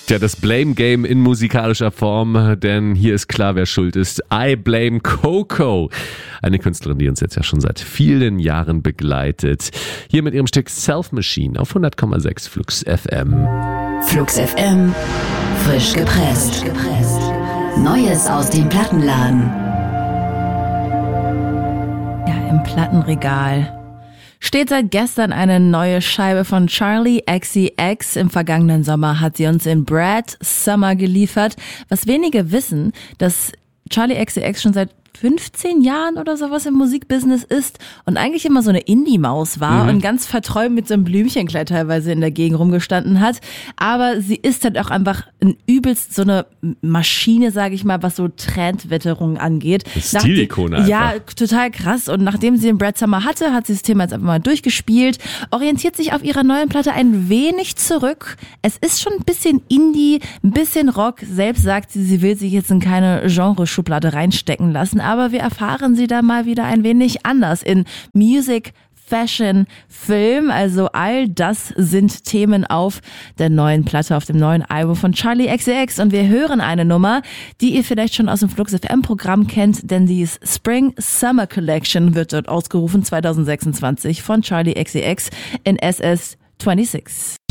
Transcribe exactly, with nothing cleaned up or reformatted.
Tja, das Blame Game in musikalischer Form, denn hier ist klar, wer schuld ist. I Blame Coco. Eine Künstlerin, die uns jetzt ja schon seit vielen Jahren begleitet. Hier mit ihrem Stück Self Machine auf hundert Komma sechs Flux F M. Flux F M, frisch gepresst. Neues aus dem Plattenladen. Ja, im Plattenregal steht seit gestern eine neue Scheibe von Charli X C X. Im vergangenen Sommer hat sie uns in Brad Summer geliefert. Was wenige wissen, dass Charli X C X schon seit fünfzehn Jahren oder sowas im Musikbusiness ist und eigentlich immer so eine Indie-Maus war mhm. und ganz verträumt mit so einem Blümchenkleid teilweise in der Gegend rumgestanden hat. Aber sie ist halt auch einfach ein übelst so eine Maschine, sage ich mal, was so Trendwetterungen angeht. Stilikone einfach. Ja, total krass. Und nachdem sie den Brad Summer hatte, hat sie das Thema jetzt einfach mal durchgespielt, orientiert sich auf ihrer neuen Platte ein wenig zurück. Es ist schon ein bisschen Indie, ein bisschen Rock. Selbst sagt sie, sie will sich jetzt in keine Genreschublade reinstecken lassen. Aber wir erfahren sie da mal wieder ein wenig anders in Music, Fashion, Film. Also all das sind Themen auf der neuen Platte, auf dem neuen Album von Charli X C X. Und wir hören eine Nummer, die ihr vielleicht schon aus dem Flux F M Programm kennt, denn die Spring Summer Collection wird dort ausgerufen zwanzig sechsundzwanzig von Charli X C X in S S sechsundzwanzig.